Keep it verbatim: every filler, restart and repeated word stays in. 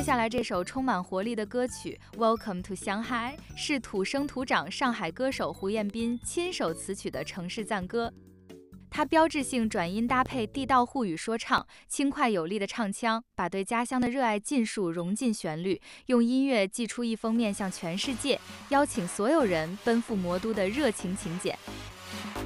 接下来这首充满活力的歌曲《Welcome to Shanghai》是土生土长上海歌手胡彦斌亲手词曲的城市赞歌。他标志性转音搭配地道沪语说唱，轻快有力的唱腔，把对家乡的热爱尽数融进旋律，用音乐寄出一封面向全世界，邀请所有人奔赴魔都的热情请柬。